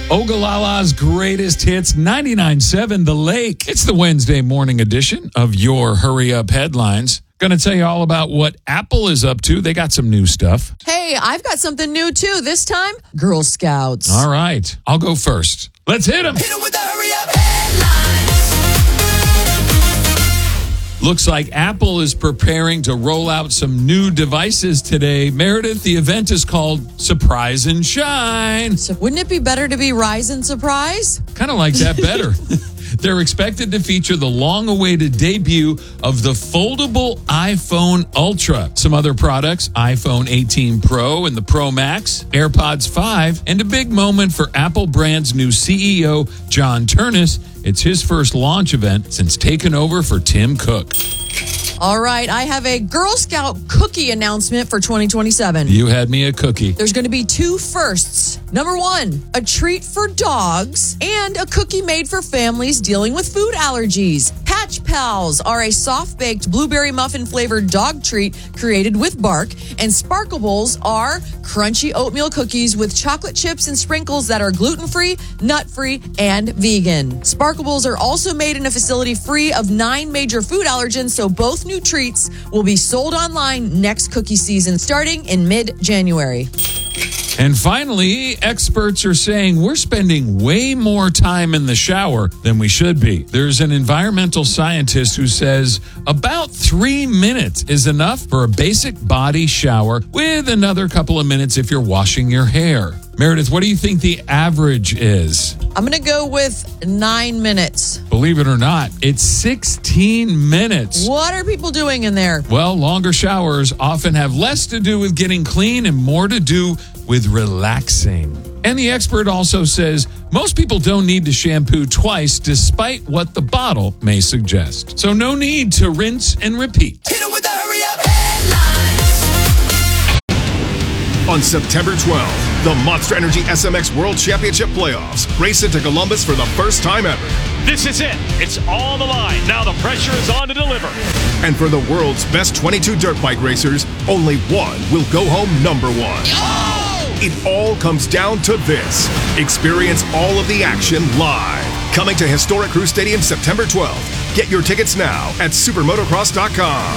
Ogallala's greatest hits, 99.7 The Lake. It's the Wednesday morning edition of your Hurry Up Headlines. Going to tell you all about what Apple is up to. They got some new stuff. Hey, I've got something new too. This time, Girl Scouts. All right, I'll go first. Let's hit them. Hit 'em with the Hurry Up Headlines. Looks like Apple is preparing to roll out some new devices today. Meredith, the event is called Surprise and Shine. So wouldn't it be better to be Rise and Surprise? Kind of like that better. They're expected to feature the long-awaited debut of the foldable iPhone Ultra. Some other products, iPhone 18 Pro and the Pro Max, AirPods 5, and a big moment for Apple brand's new CEO, John Ternus. It's his first launch event since taking over for Tim Cook. All right, I have a Girl Scout cookie announcement for 2027. You had me a cookie. There's going to be two firsts. Number one, a treat for dogs and a cookie made for families dealing with food allergies. Patch Pals are a soft-baked blueberry muffin flavored dog treat created with bark, and Sparklables are crunchy oatmeal cookies with chocolate chips and sprinkles that are gluten-free, nut-free, and vegan. Sparklables are also made in a facility free of 9 major food allergens, so both new treats will be sold online next cookie season, starting in mid-January. And finally, experts are saying we're spending way more time in the shower than we should be. There's an environmental scientist who says about 3 minutes is enough for a basic body shower, with another couple of minutes if you're washing your hair. Meredith, what do you think the average is? I'm going to go with 9 minutes. Believe it or not, it's 16 minutes. What are people doing in there? Well, longer showers often have less to do with getting clean and more to do with relaxing. And the expert also says most people don't need to shampoo twice, despite what the bottle may suggest. So no need to rinse and repeat. Hit 'em with the Hurry Up Headlines. On September 12th, the Monster Energy SMX World Championship Playoffs race into Columbus for the first time ever. This is it. It's all on the line. Now the pressure is on to deliver. And for the world's best 22 dirt bike racers, only one will go home number one. It all comes down to this. Experience all of the action live. Coming to historic Crew Stadium September 12th. Get your tickets now at supermotocross.com.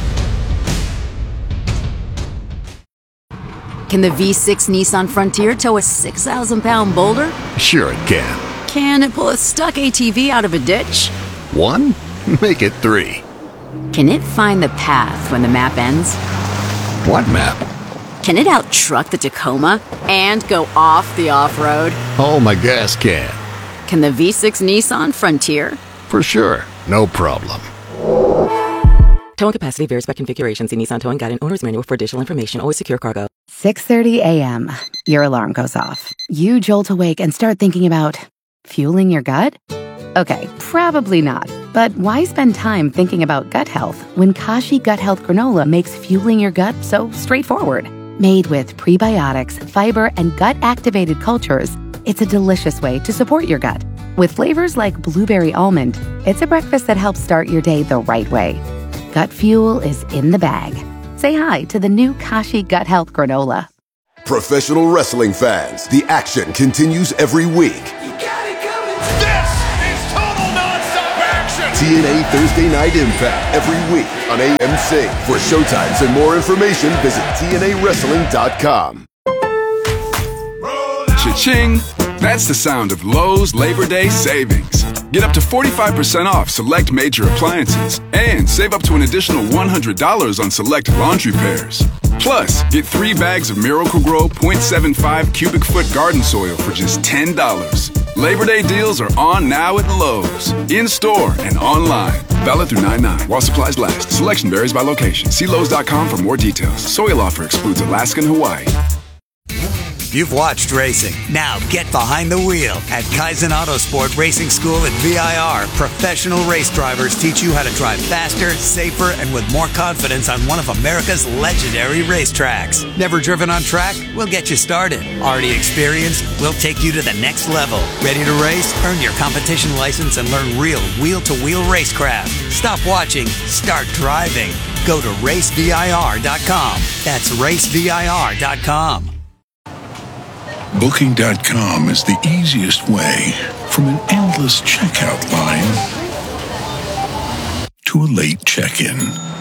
Can the V6 Nissan Frontier tow a 6,000-pound boulder? Sure it can. Can it pull a stuck ATV out of a ditch? 1? Make it 3. Can it find the path when the map ends? What map? Can it out-truck the Tacoma and go off the off-road? Oh, my gas can. Can the V6 Nissan Frontier? For sure. No problem. Towing capacity varies by configuration. See Nissan Towing Guide and Owner's Manual for additional information. Always secure cargo. 6:30 a.m. Your alarm goes off. You jolt awake and start thinking about fueling your gut? Okay, probably not. But why spend time thinking about gut health when Kashi Gut Health Granola makes fueling your gut so straightforward? Made with prebiotics, fiber, and gut-activated cultures, it's a delicious way to support your gut. With flavors like blueberry almond, it's a breakfast that helps start your day the right way. Gut fuel is in the bag. Say hi to the new Kashi Gut Health Granola. Professional wrestling fans, the action continues every week. This is total nonstop action. TNA Thursday Night Impact every week on AMC. For showtimes and more information, visit TNAWrestling.com. Cha-ching! That's the sound of Lowe's Labor Day savings. Get up to 45% off select major appliances and save up to an additional $100 on select laundry pairs. Plus, get 3 bags of Miracle-Gro 0.75 cubic foot garden soil for just $10. Labor Day deals are on now at Lowe's. In-store and online. Valid through 9/9 while supplies last. Selection varies by location. See Lowe's.com for more details. Soil offer excludes Alaska and Hawaii. You've watched racing. Now get behind the wheel at Kaizen Autosport Racing School at VIR. Professional race drivers teach you how to drive faster, safer, and with more confidence on one of America's legendary racetracks. Never driven on track? We'll get you started. Already experienced? We'll take you to the next level. Ready to race? Earn your competition license and learn real wheel-to-wheel racecraft. Stop watching. Start driving. Go to racevir.com. That's racevir.com. Booking.com is the easiest way from an endless checkout line to a late check-in.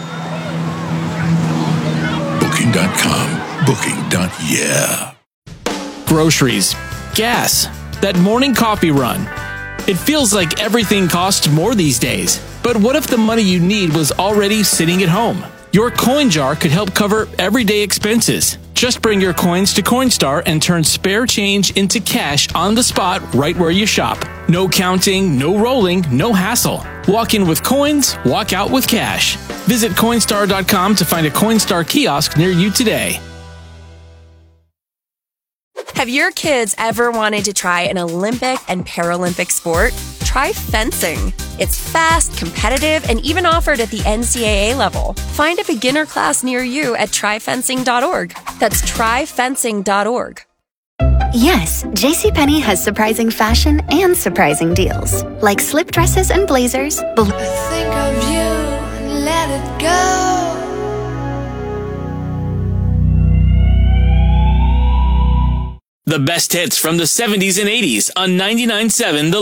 Booking.com. Booking.yeah. Groceries, gas, that morning coffee run. It feels like everything costs more these days. But what if the money you need was already sitting at home? Your coin jar could help cover everyday expenses. Just bring your coins to Coinstar and turn spare change into cash on the spot right where you shop. No counting, no rolling, no hassle. Walk in with coins, walk out with cash. Visit Coinstar.com to find a Coinstar kiosk near you today. Have your kids ever wanted to try an Olympic and Paralympic sport? Try fencing. It's fast, competitive, and even offered at the NCAA level. Find a beginner class near you at tryfencing.org. That's tryfencing.org. Yes, JCPenney has surprising fashion and surprising deals, like slip dresses and blazers. Think of you and let it go. The best hits from the 70s and 80s on 99.7 The